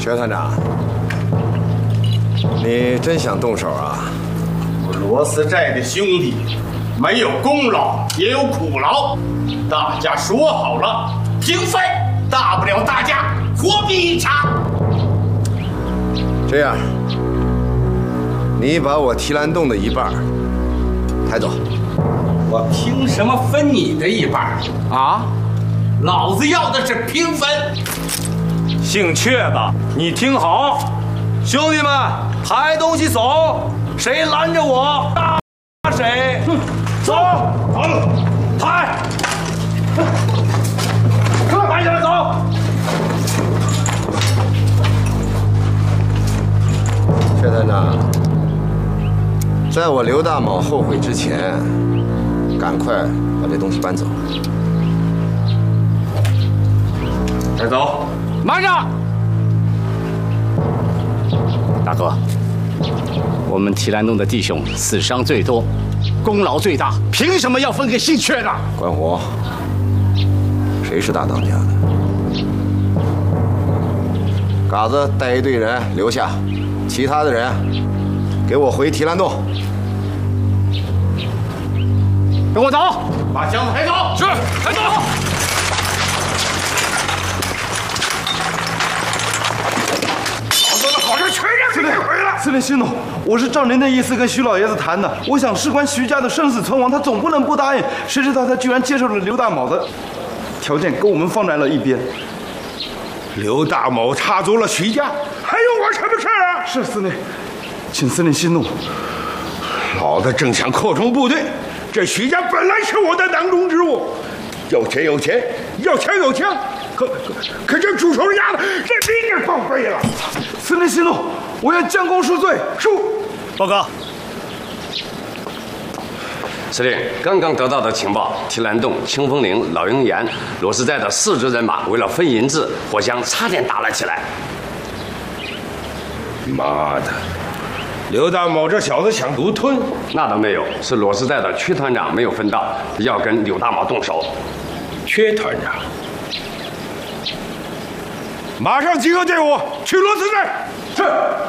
薛团长，你真想动手啊？ 我罗斯寨的兄弟，没有功劳也有苦劳，大家说好了，平分，大不了大家火拼一场。 这样，你把我提篮洞的一半抬走。 我凭什么分你的一半啊？老子要的是平分。 姓阙的，你听好，兄弟们，抬东西走，谁拦着我打谁。走，好了，抬，抬起来走。 薛团长，在我刘大卯后悔之前，赶快把这东西搬走。 带走。 慢着，大哥，我们提篮洞的弟兄死伤最多，功劳最大，凭什么要分给姓阙的？ 关虎，谁是大当家的？嘎子带一队人留下，其他的人给我回提篮洞。 跟我走， 把箱子抬走。 是，抬走。 好像全让你给回了。 司令息怒，我是照您的意思跟徐老爷子谈的。我想事关徐家的生死存亡，他总不能不答应。谁知道他居然接受了刘大卯的条件，跟我们放在了一边。 刘大某插足了徐家，还有我什么事啊？ 是司令，请司令息怒。 老子正想扩充部队，这徐家本来是我的囊中之物，有钱有钱，要枪有枪，可这煮熟的鸭子，这命给报废了。 司令息怒，我愿将功赎罪。 恕。 报告。 司令，刚刚得到的情报，提篮洞、清风岭、老鹰岩、罗斯寨的4支人马为了分银子，互相差点打了起来。 妈的！刘大某这小子想独吞？ 那倒没有，是罗斯寨的阙团长没有分到，要跟刘大毛动手。 阙团长，马上集合队伍去罗斯寨。是。